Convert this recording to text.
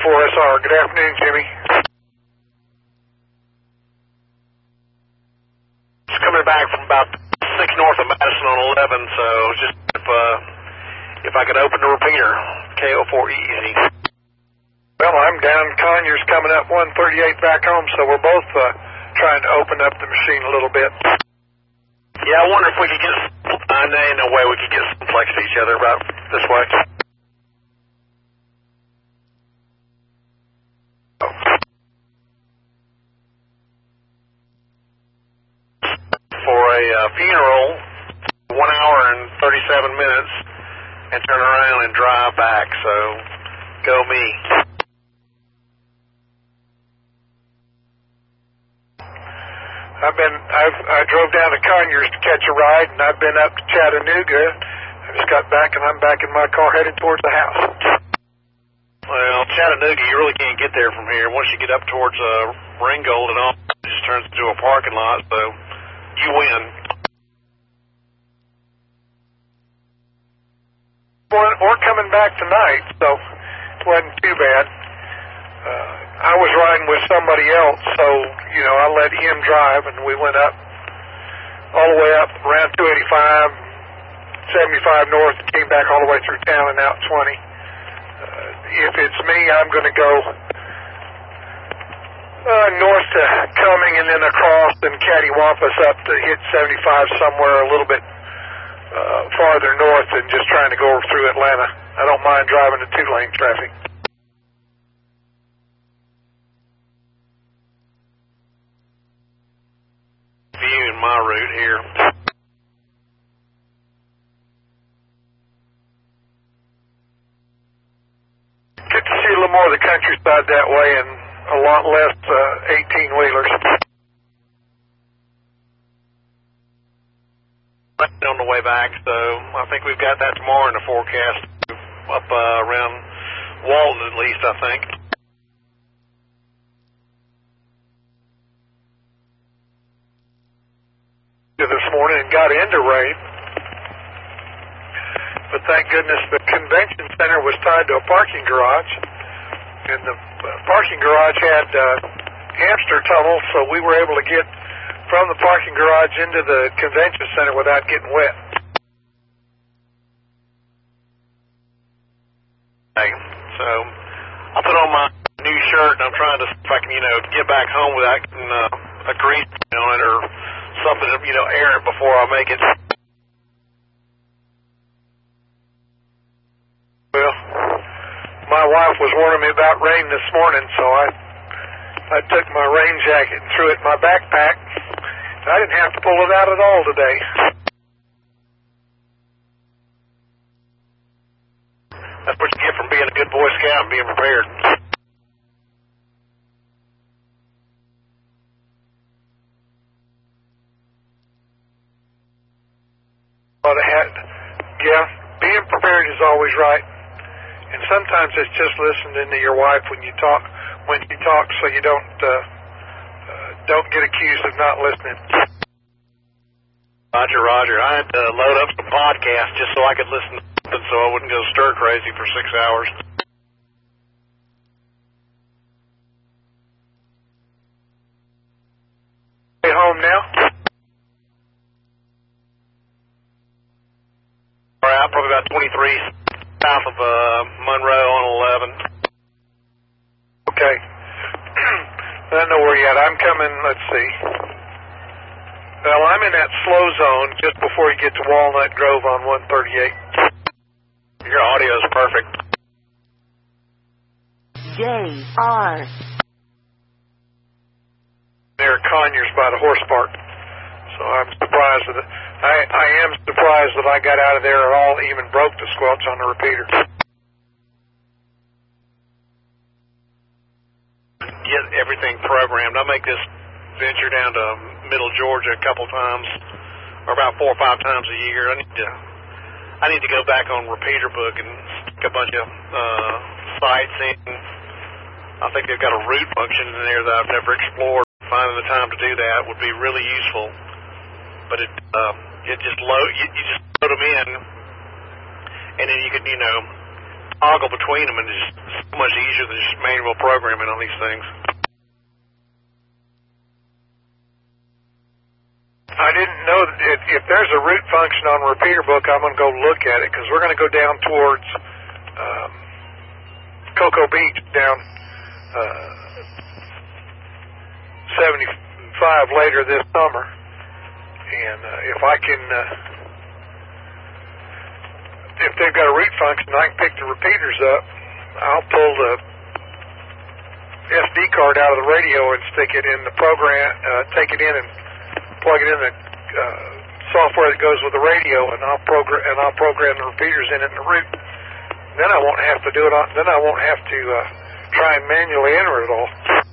K4SR. Good afternoon, Jimmy. Just coming back from about 6 north of Madison on 11, so just if I could open the repeater, KO4EZ. Well, I'm down Conyers coming up 138 back home, so we're both trying to open up the machine a little bit. Yeah, I wonder if we could get in a way we could get some flex to each other about this way. For a funeral, 1 hour and 37 minutes, and turn around and drive back, so go me. I drove down to Conyers to catch a ride, and I've been up to Chattanooga. I just got back, and I'm back in my car headed towards the house. Well, Chattanooga, you really can't get there from here. Once you get up towards Ringgold and all, it just turns into a parking lot, so you win. We're coming back tonight, so it wasn't too bad. I was riding with somebody else, so, I let him drive, and we went up, all the way up around 285, 75 north, and came back all the way through town and out 20. If it's me, I'm going to go north to Cumming and then across and Cattywampus up to hit 75 somewhere a little bit farther north than just trying to go through Atlanta. I don't mind driving the 2-lane traffic. Viewing my route here. Good to see a little more of the countryside that way and a lot less 18-wheelers. On the way back, so I think we've got that tomorrow in the forecast, up around Walton at least, I think. This morning and got into rain, but thank goodness the convention center was tied to a parking garage, and the parking garage had hamster tunnel, so we were able to get from the parking garage into the convention center without getting wet. So I put on my new shirt, and I'm trying to see if I can, get back home without getting a grease on it or something, air it before I make it. Well, my wife was warning me about rain this morning, so I took my rain jacket and threw it in my backpack. I didn't have to pull it out at all today. That's what you get from being a good Boy Scout and being prepared. Yeah, being prepared is always right. And sometimes it's just listening to your wife when you talk, so you don't get accused of not listening. Roger. I had to load up some podcasts just so I could listen to something so I wouldn't go stir crazy for 6 hours. Stay home now? All right, probably about 23 south of Monroe on 11. Okay. I don't know where you're at. I'm coming, let's see. Well, I'm in that slow zone just before you get to Walnut Grove on 138. Your audio is perfect. JR. Near Conyers by the horse park. So I'm surprised that I am surprised that I got out of there at all, even broke the squelch on the repeater. Get everything programmed. I make this venture down to Middle Georgia a couple times, or about 4 or 5 times a year. I need to go back on repeater book and stick a bunch of sites in. I think they've got a route function in there that I've never explored. Finding the time to do that would be really useful. But it just you just load them in, and then you could toggle between them, and it's so much easier than just manual programming on these things. I didn't know that if there's a root function on repeater book, I'm going to go look at it because we're going to go down towards Cocoa Beach down 75 later this summer. And if I can, if they've got a root function, I can pick the repeaters up. I'll pull the SD card out of the radio and stick it in the program, take it in and plug it in the software that goes with the radio, and I'll program the repeaters in it in the root. Then I won't have to do it. Then I won't have to try and manually enter it all.